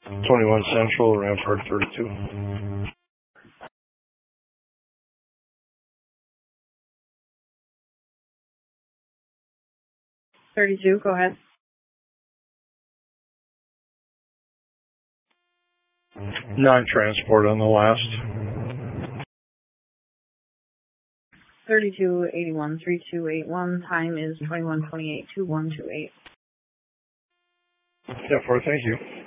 21 Central, Rampart 32. 32, go ahead. Non-transport on the last. 3281 3281. Time is 21:28 2128. Yeah, thank you.